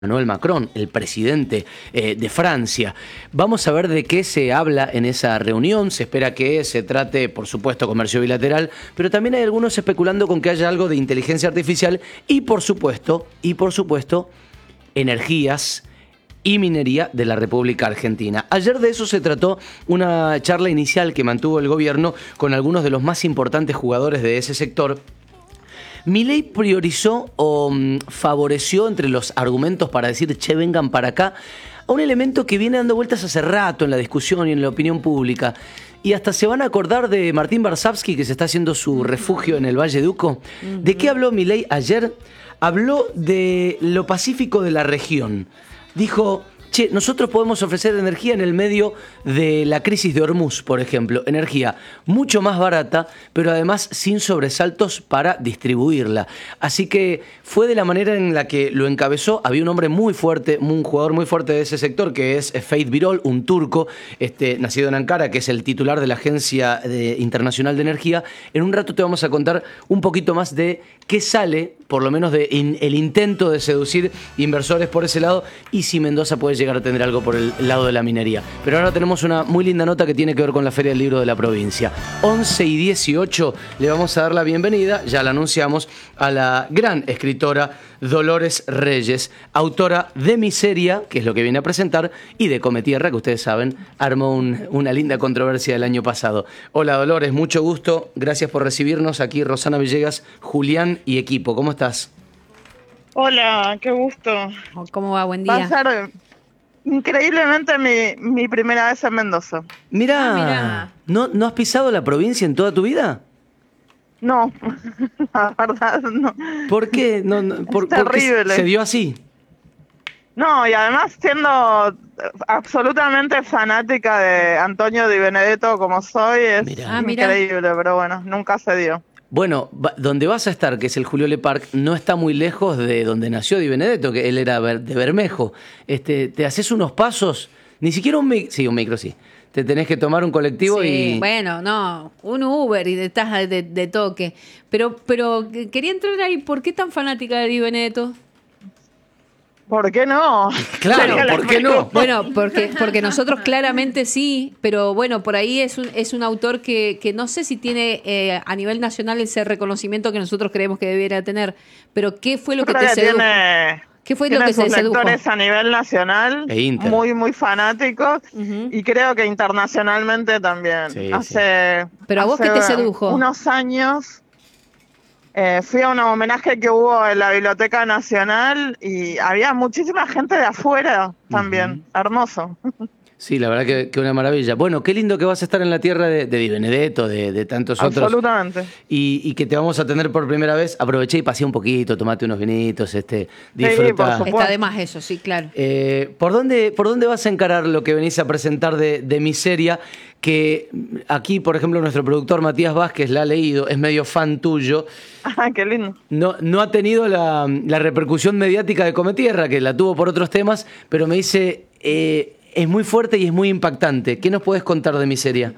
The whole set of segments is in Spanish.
Emmanuel Macron, el presidente de Francia. Vamos a ver de qué se habla en esa reunión. Se espera que se trate, por supuesto, comercio bilateral, pero también hay algunos especulando con que haya algo de inteligencia artificial y, por supuesto, energías y minería de la República Argentina. Ayer de eso se trató una charla inicial que mantuvo el gobierno con algunos de los más importantes jugadores de ese sector. Milei priorizó o favoreció entre los argumentos para decir, che, vengan para acá, a un elemento que viene dando vueltas hace rato en la discusión y en la opinión pública. Y hasta se van a acordar de Martín Varsavsky, que se está haciendo su refugio en el Valle Duco. ¿De qué habló Milei ayer? Habló de lo pacífico de la región. Dijo, che, nosotros podemos ofrecer energía en el medio de la crisis de Hormuz, por ejemplo. Energía mucho más barata, pero además sin sobresaltos para distribuirla. Así que fue de la manera en la que lo encabezó. Había un hombre muy fuerte, un jugador muy fuerte de ese sector, que es Feith Birol, un turco, nacido en Ankara, que es el titular de la Agencia Internacional de Energía. En un rato te vamos a contar un poquito más de qué sale, por lo menos de el intento de seducir inversores por ese lado, y si Mendoza puede llegar a tener algo por el lado de la minería. Pero ahora tenemos una muy linda nota que tiene que ver con la Feria del Libro de la provincia. 11:18 le vamos a dar la bienvenida, ya la anunciamos, a la gran escritora Dolores Reyes, autora de Miseria, que es lo que viene a presentar, y de Cometierra, que ustedes saben, armó una linda controversia el año pasado. Hola Dolores, mucho gusto, gracias por recibirnos aquí, Rosana Villegas, Julián y equipo. ¿Cómo estás? Hola, qué gusto. ¿Cómo va? Buen día. Va a ser increíblemente mi primera vez en Mendoza. Mirá. ¿No has pisado la provincia en toda tu vida? No, la verdad no. ¿Por qué? ¿Por terrible. qué se dio así? No, y además siendo absolutamente fanática de Antonio Di Benedetto como soy, es increíble, pero bueno, nunca se dio. Bueno, donde vas a estar, que es el Julio Le Parc, no está muy lejos de donde nació Di Benedetto, que él era de Bermejo. Te haces unos pasos, ni siquiera un micro, sí. Te tenés que tomar un colectivo y... Bueno, no, un Uber y estás de toque. Pero quería entrar ahí, ¿por qué tan fanática de Di Benedetto? ¿Por qué no? Claro, ¿por qué no? Bueno, porque nosotros claramente sí, pero bueno, por ahí es un autor que no sé si tiene a nivel nacional ese reconocimiento que nosotros creemos que debiera tener, pero ¿qué fue lo que te sedujo? ¿Qué fue lo que se sedujo? Lectores a nivel nacional, muy, muy fanáticos, y creo que internacionalmente también. Sí, ¿Pero a vos qué te sedujo? Unos años... fui a un homenaje que hubo en la Biblioteca Nacional y había muchísima gente de afuera también. Hermoso. Sí, la verdad que una maravilla. Bueno, qué lindo que vas a estar en la tierra de Di Benedetto, de tantos otros. Absolutamente. Y que te vamos a tener por primera vez. Aproveché y pasé un poquito, tomate unos vinitos, disfruta. Sí, por supuesto. Está de más eso, sí, claro. ¿Por dónde vas a encarar lo que venís a presentar de Miseria? Que aquí, por ejemplo, nuestro productor Matías Vázquez la ha leído, es medio fan tuyo. Ah, qué lindo. No ha tenido la repercusión mediática de Cometierra, que la tuvo por otros temas, pero me dice, es muy fuerte y es muy impactante. ¿Qué nos puedes contar de Miseria?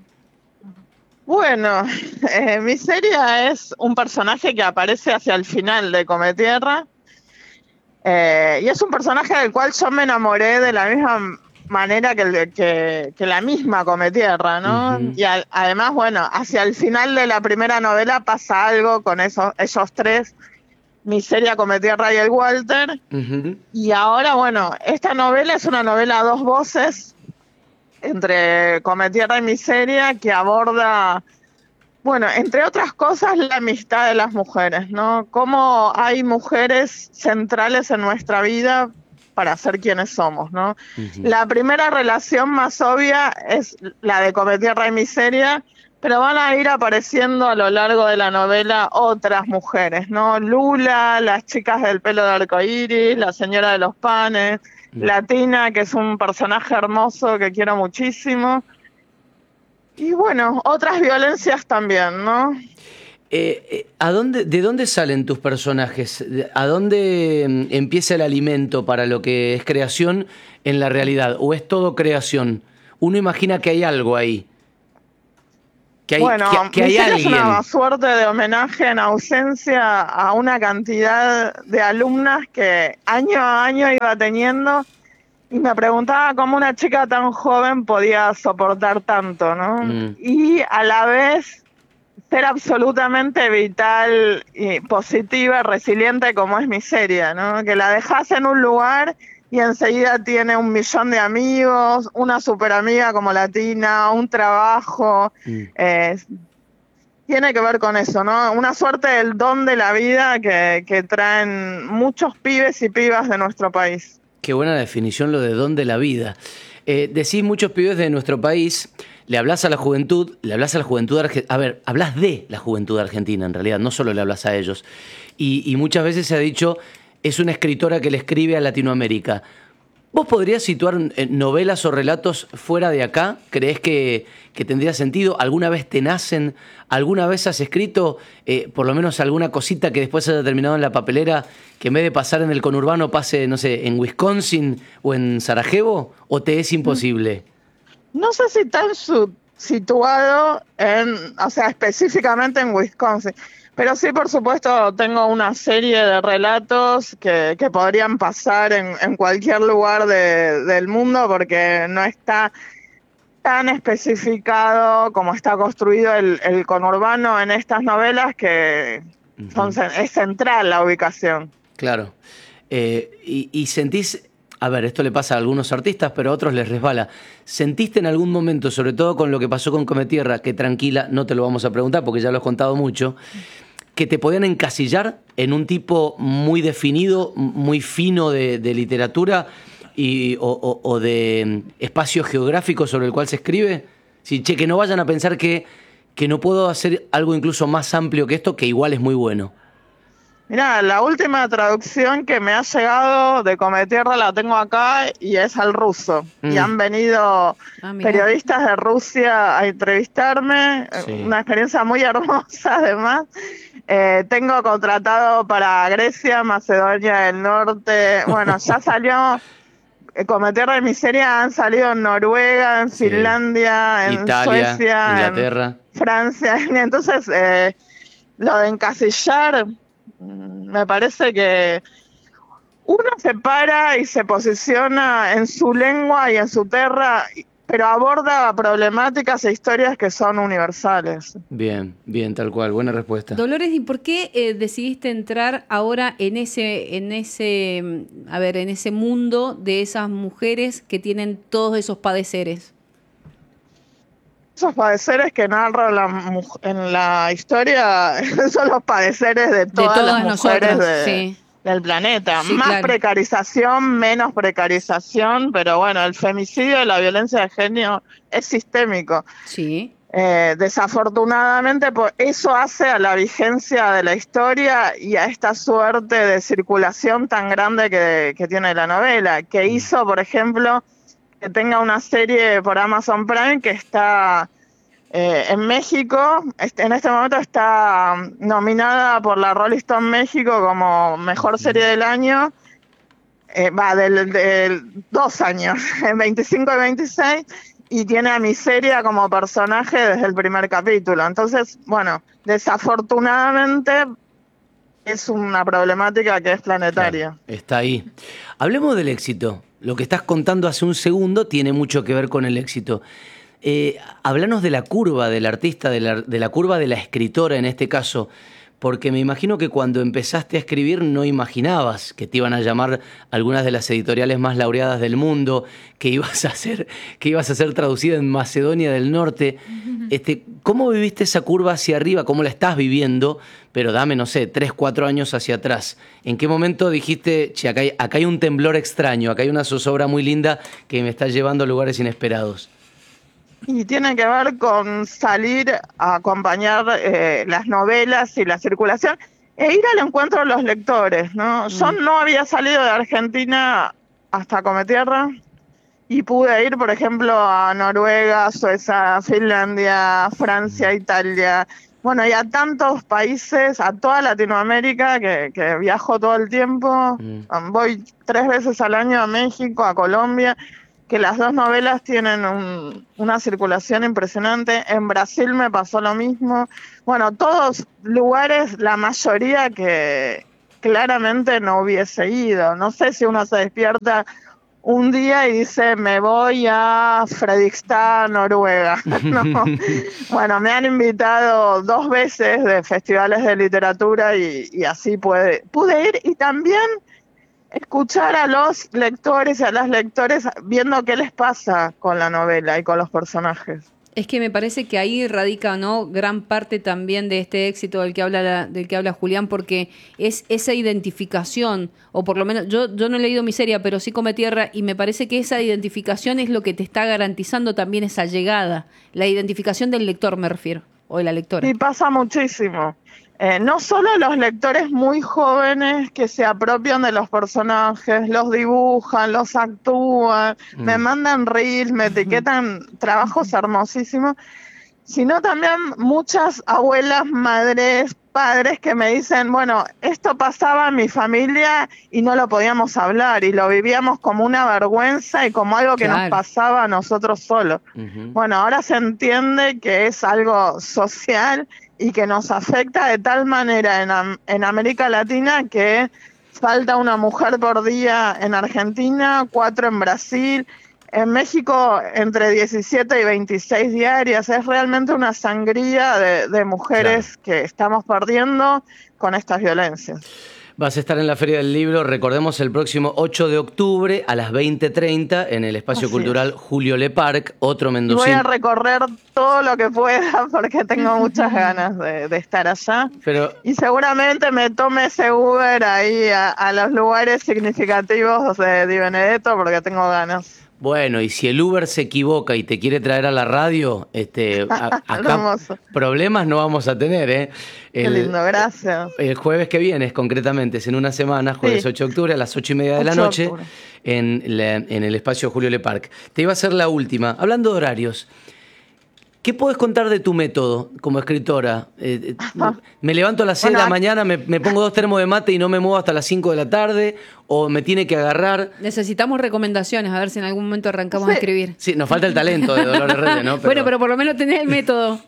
Bueno, Miseria es un personaje que aparece hacia el final de Cometierra, y es un personaje del cual yo me enamoré de la misma manera que la misma Cometierra, ¿no? Uh-huh. Y además, bueno, hacia el final de la primera novela pasa algo con esos tres, Miseria, Cometierra y el Walter. Uh-huh. Y ahora, bueno, esta novela es una novela a dos voces entre Cometierra y Miseria que aborda, bueno, entre otras cosas, la amistad de las mujeres, ¿no? Cómo hay mujeres centrales en nuestra vida para ser quienes somos, ¿no? Uh-huh. La primera relación más obvia es la de Cometierra y Miseria, pero van a ir apareciendo a lo largo de la novela otras mujeres, ¿no? Lula, las chicas del pelo de arcoíris, la señora de los panes, la Tina, que es un personaje hermoso que quiero muchísimo. Y bueno, otras violencias también, ¿no? ¿De dónde salen tus personajes? ¿A dónde empieza el alimento para lo que es creación en la realidad? ¿O es todo creación? Uno imagina que hay algo ahí. que hay Miseria alguien. es una suerte de homenaje en ausencia a una cantidad de alumnas que año a año iba teniendo, y me preguntaba cómo una chica tan joven podía soportar tanto, ¿no? Y a la vez ser absolutamente vital y positiva, resiliente como es Miseria, ¿no? Que la dejas en un lugar y enseguida tiene 1 millón de amigos, una super amiga como Latina, un trabajo. Tiene que ver con eso, ¿no? Una suerte del don de la vida que traen muchos pibes y pibas de nuestro país. Qué buena definición lo de don de la vida. Decís muchos pibes de nuestro país, le hablas a la juventud, a ver, hablas de la juventud argentina en realidad, no solo le hablas a ellos. Y muchas veces se ha dicho, es una escritora que le escribe a Latinoamérica. ¿Vos podrías situar novelas o relatos fuera de acá? ¿Creés que tendría sentido? ¿Alguna vez te nacen? ¿Alguna vez has escrito por lo menos alguna cosita que después haya terminado en la papelera, que en vez de pasar en el conurbano pase, no sé, en Wisconsin o en Sarajevo? ¿O te es imposible? No sé si tan situado específicamente en Wisconsin. Pero sí, por supuesto, tengo una serie de relatos que podrían pasar en cualquier lugar del mundo, porque no está tan especificado como está construido el conurbano en estas novelas, que es central la ubicación. Claro. Y sentís, a ver, esto le pasa a algunos artistas, pero a otros les resbala. ¿Sentiste en algún momento, sobre todo con lo que pasó con Cometierra, que tranquila, no te lo vamos a preguntar porque ya lo has contado mucho, que te podían encasillar en un tipo muy definido, muy fino de literatura o de espacio geográfico sobre el cual se escribe? Sí, que no vayan a pensar que no puedo hacer algo incluso más amplio que esto, que igual es muy bueno. Mirá, la última traducción que me ha llegado de Cometierra la tengo acá y es al ruso. Y han venido periodistas de Rusia a entrevistarme, una experiencia muy hermosa además. Tengo contratado para Grecia, Macedonia del Norte. Bueno, ya salió Cometierra y Miseria, han salido en Noruega, en Finlandia, en Italia, Suecia, Inglaterra, en Francia. Entonces, lo de encasillar, me parece que uno se para y se posiciona en su lengua y en su tierra, pero aborda problemáticas e historias que son universales. Bien, tal cual, buena respuesta. Dolores, ¿y por qué decidiste entrar ahora en ese mundo de esas mujeres que tienen todos esos padeceres? Esos padeceres que narra en la historia son los padeceres de todas las mujeres del planeta. Sí, más precarización, menos precarización, pero bueno, el femicidio y la violencia de género es sistémico. Sí. Desafortunadamente, eso hace a la vigencia de la historia y a esta suerte de circulación tan grande que tiene la novela, que hizo, por ejemplo, que tenga una serie por Amazon Prime que está en México. En este momento está nominada por la Rolling Stone México como mejor serie del año. Del 2 años, en 25 y 26, y tiene a Miseria como personaje desde el primer capítulo. Entonces, bueno, desafortunadamente es una problemática que es planetaria. Claro, está ahí. Hablemos del éxito. Lo que estás contando hace un segundo tiene mucho que ver con el éxito. Háblanos de la curva del artista, de la curva de la escritora en este caso, porque me imagino que cuando empezaste a escribir no imaginabas que te iban a llamar algunas de las editoriales más laureadas del mundo, que ibas a ser traducida en Macedonia del Norte. ¿Cómo viviste esa curva hacia arriba? ¿Cómo la estás viviendo? Pero dame, no sé, 3, 4 años hacia atrás. ¿En qué momento dijiste, che, acá hay un temblor extraño, acá hay una zozobra muy linda que me está llevando a lugares inesperados? Y tiene que ver con salir a acompañar las novelas y la circulación e ir al encuentro de los lectores, ¿no? Yo no había salido de Argentina hasta Cometierra y pude ir, por ejemplo, a Noruega, Suecia, Finlandia, Francia, Italia, bueno, y a tantos países, a toda Latinoamérica, que viajo todo el tiempo. Voy 3 veces al año a México, a Colombia. que las dos novelas tienen una circulación impresionante. En Brasil me pasó lo mismo. Bueno, todos lugares, la mayoría que claramente no hubiese ido. No sé si uno se despierta un día y dice, me voy a Fredrikstad, Noruega. No. Bueno, me han invitado 2 veces de festivales de literatura y así pude ir, y también escuchar a los lectores y a las lectores viendo qué les pasa con la novela y con los personajes. Es que me parece que ahí radica, ¿no?, gran parte también de este éxito del que habla Julián, porque es esa identificación, o por lo menos yo no he leído Miseria, pero sí Cometierra, y me parece que esa identificación es lo que te está garantizando también esa llegada, la identificación del lector, me refiero, o de la lectora. Sí, pasa muchísimo. No solo los lectores muy jóvenes que se apropian de los personajes, los dibujan, los actúan, me mandan reels, me etiquetan trabajos hermosísimos, sino también muchas abuelas, madres, padres que me dicen, bueno, esto pasaba en mi familia y no lo podíamos hablar y lo vivíamos como una vergüenza y como algo que nos pasaba a nosotros solos. Bueno, ahora se entiende que es algo social y que nos afecta de tal manera en América Latina que falta una mujer por día en Argentina, 4 en Brasil, en México entre 17 y 26 diarias. Es realmente una sangría de mujeres que estamos perdiendo con estas violencias. Vas a estar en la Feria del Libro, recordemos, el próximo 8 de octubre a las 20:30 en el Espacio Cultural Julio Leparc, otro mendocino. Y voy a recorrer todo lo que pueda porque tengo muchas ganas de estar allá. Y seguramente me tome ese Uber ahí a los lugares significativos de Di Benedetto porque tengo ganas. Bueno, y si el Uber se equivoca y te quiere traer a la radio, acá problemas no vamos a tener, ¿eh? Qué lindo, gracias. El jueves que viene, concretamente, es en una semana, jueves 8 de octubre a las 8:30 de la noche, en el Espacio Julio Leparc. Te iba a hacer la última. Hablando de horarios, ¿qué podés contar de tu método como escritora? ¿Me levanto a las 6 de la mañana, me pongo 2 termos de mate y no me muevo hasta las 5 de la tarde? ¿O me tiene que agarrar? Necesitamos recomendaciones, a ver si en algún momento arrancamos a escribir. Sí, nos falta el talento de Dolores Reyes, ¿no? Bueno, pero por lo menos tenés el método.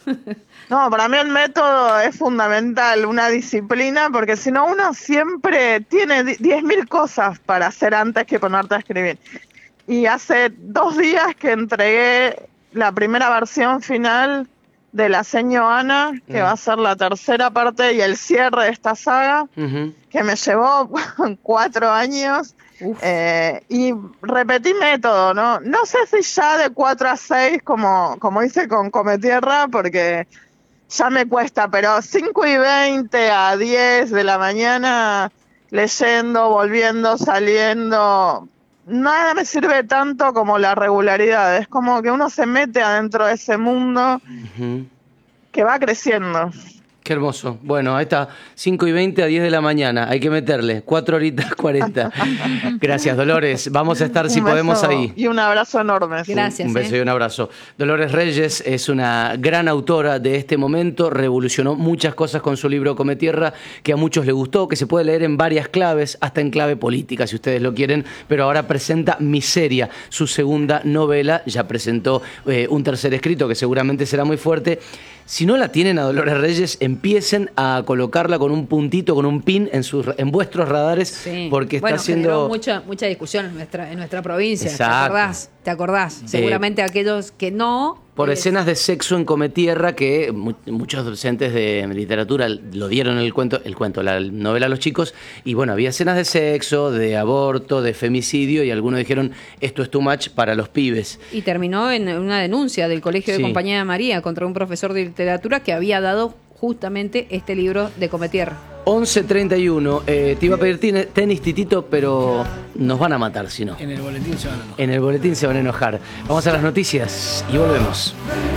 No, para mí el método es fundamental, una disciplina, porque si no uno siempre tiene 10.000 cosas para hacer antes que ponerte a escribir. Y hace 2 días que entregué la primera versión final de La Seño Ana, que va a ser la tercera parte y el cierre de esta saga, que me llevó 4 años. Y repetí método, ¿no? No sé si ya de 4 a 6, como hice con Cometierra, porque ya me cuesta, pero 5 y 20 a 10 de la mañana, leyendo, volviendo, saliendo. Nada me sirve tanto como la regularidad. Es como que uno se mete adentro de ese mundo que va creciendo. Qué hermoso. Bueno, ahí está, 5 y 20 a 10 de la mañana. Hay que meterle 4 horitas 40. Gracias, Dolores. Vamos a estar, si podemos, ahí. Y un abrazo enorme. Gracias. Un beso y un abrazo. Dolores Reyes es una gran autora de este momento. Revolucionó muchas cosas con su libro Cometierra, que a muchos les gustó, que se puede leer en varias claves, hasta en clave política, si ustedes lo quieren. Pero ahora presenta Miseria, su segunda novela. Ya presentó un tercer escrito, que seguramente será muy fuerte. Si no la tienen a Dolores Reyes, empiecen a colocarla con un puntito, con un pin en vuestros radares, porque está haciendo mucha discusión en nuestra provincia. Exacto. ¿Te acordás? Seguramente aquellos que no. Por escenas de sexo en Cometierra, que muchos docentes de literatura lo dieron la novela a los chicos, y bueno, había escenas de sexo, de aborto, de femicidio, y algunos dijeron, esto es too much para los pibes. Y terminó en una denuncia del Colegio de Compañía de María contra un profesor de literatura que había dado justamente este libro de Cometierra. 11:31. Te iba a pedir tenis, Titito, pero nos van a matar si no. En el boletín se van a enojar. En el boletín se van a enojar. Vamos a las noticias y volvemos.